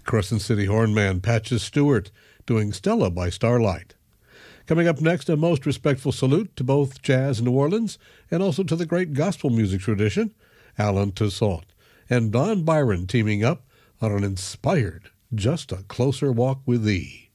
Crescent City hornman Patches Stewart doing Stella by Starlight. Coming up next, a most respectful salute to both jazz New Orleans and also to the great gospel music tradition, Alan Toussaint, and Don Byron teaming up on an inspired Just a Closer Walk with Thee.